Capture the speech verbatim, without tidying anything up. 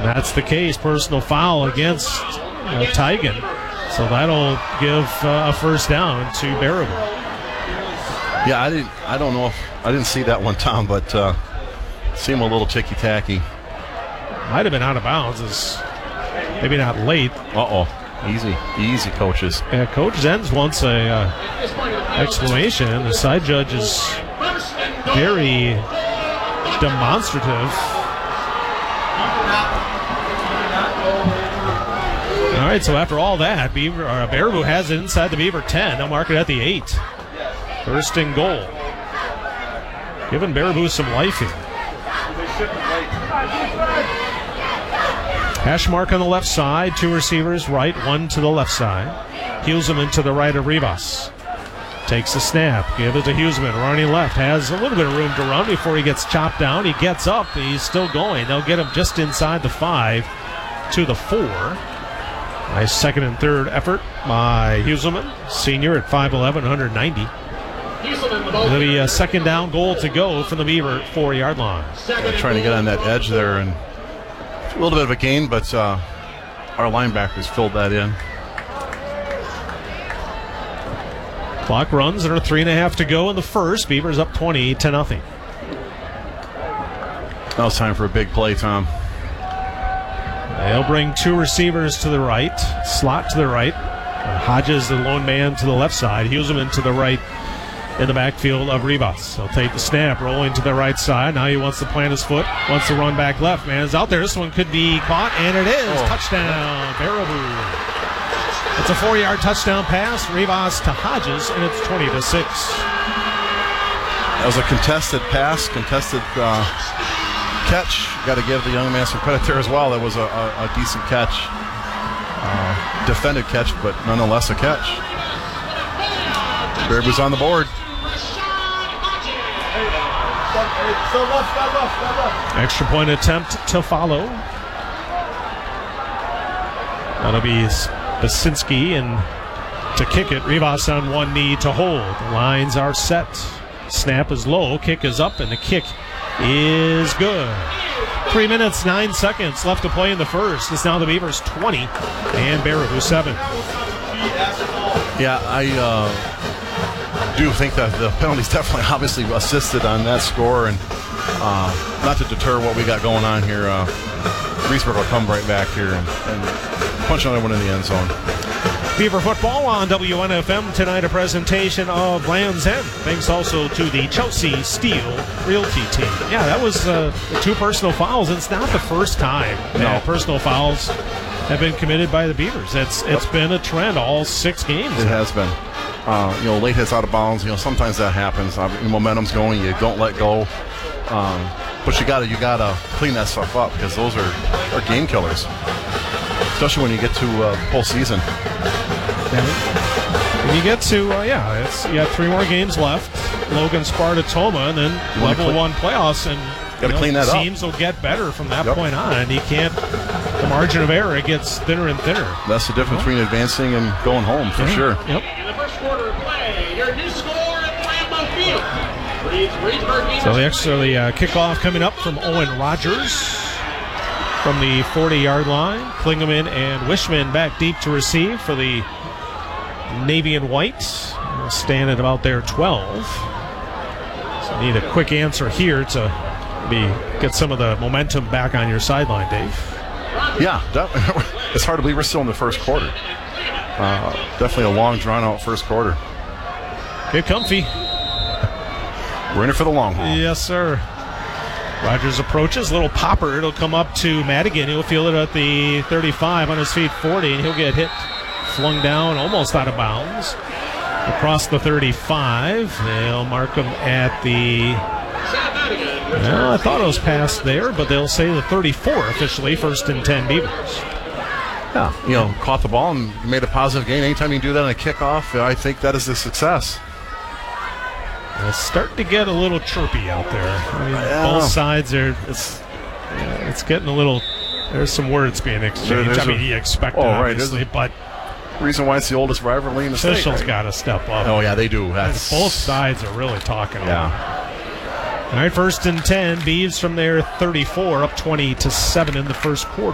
That's the case. Personal foul against uh, Tigan. So that'll give uh, a first down to Baraboo. Yeah, I didn't. I don't know if I didn't see that one, Tom, but uh, seemed a little ticky tacky. Might have been out of bounds. It's maybe not late. Uh oh, easy, easy, coaches. Yeah, Coach Zenz wants a uh, explanation. The side judge is very demonstrative. All right, so after all that, Beaver uh, Baraboo has it inside the Beaver ten. They'll mark it at the eight. First and goal. Giving Baraboo some life here. Hash mark on the left side. Two receivers right, one to the left side. Huseman to the right of Rivas. Takes the snap. Give it to Huseman. Running left. Has a little bit of room to run before he gets chopped down. He gets up. He's still going. They'll get him just inside the five to the four. Nice second and third effort by Huseman. Senior at five eleven, one ninety. It'll be a second down goal to go from the Beaver four-yard line. Yeah, trying to get on that edge there, and a little bit of a gain, but uh, our linebackers filled that in. Clock runs. There are three and a half to go in the first. Beavers up twenty to nothing. Now it's time for a big play, Tom. They'll bring two receivers to the right, slot to the right. Uh, Hodges, the lone man, to the left side. Huseman to the right in the backfield of Rivas. He'll take the snap, rolling to the right side. Now he wants to plant his foot, wants to run back left. Man is out there. This one could be caught, and it is. Oh. Touchdown, Baraboo. It's a four-yard touchdown pass. Rivas to Hodges, and it's twenty to six. That was a contested pass, contested uh, catch. Got to give the young man some credit there as well. That was a, a, a decent catch. Uh, defended catch, but nonetheless a catch. Baraboo's on the board. Extra point attempt to follow. That'll be Basinski, and to kick it, Rivas on one knee to hold. The lines are set. Snap is low, kick is up, and the kick is good. Three minutes, nine seconds left to play in the first. It's now the Beavers twenty and Baraboo seven. Yeah, I uh, do think that the penalties definitely obviously assisted on that score, and uh, not to deter what we got going on here. Uh, Reesburg will come right back here and, and punch another one in the end zone. Beaver football on W N F M tonight, a presentation of Land's End. Thanks also to the Chelsea Steel Realty team. Yeah, that was uh, two personal fouls. It's not the first time no. that personal fouls have been committed by the Beavers. It's it's yep. been a trend all six games. It has been. Uh, you know, late hits out of bounds. You know, sometimes that happens. Uh, your momentum's going. You don't let go. Um, but you gotta you gotta clean that stuff up, because those are, are game killers, especially when you get to uh, postseason. When you get to, uh, yeah, it's, you have three more games left. Logan, Sparta, Toma, and then level clean, one playoffs. And got to clean that up. Teams will get better from that yep. point on. You can't, the margin of error gets thinner and thinner. That's the difference between advancing and going home, for yeah. sure. Yep. In the first quarter of play, your new score at Lambeau Field. So the extra the uh, kickoff coming up from Owen Rogers from the forty-yard line. Klingeman and Wishman back deep to receive for the Navy and White. We'll stand at about their twelve. So need a quick answer here to be get some of the momentum back on your sideline, Dave. Yeah, it's hard to believe we're still in the first quarter. Uh, definitely a long, drawn-out first quarter. Get comfy. We're in it for the long haul. Yes, sir. Rogers approaches. Little popper. It'll come up to Madigan. He'll feel it at the thirty-five, on his feet forty, and he'll get hit, flung down, almost out of bounds. Across the thirty-five. They'll mark him at the... Well, I thought it was past there, but they'll say the thirty-four officially. First and ten Beavers. Yeah, you know, caught the ball and made a positive gain. Anytime you can do that on a kickoff, I think that is a success. It's starting to get a little chirpy out there. I mean, yeah. Both sides are. It's yeah, it's getting a little. There's some words being exchanged. I mean, you expect it, oh, right, obviously, but reason why it's the oldest rivalry in the state. Officials right? got to step up. Oh yeah, they do. That's... Both sides are really talking. Yeah. All right, first and ten. Beavs from their thirty-four, up twenty to seven in the first quarter.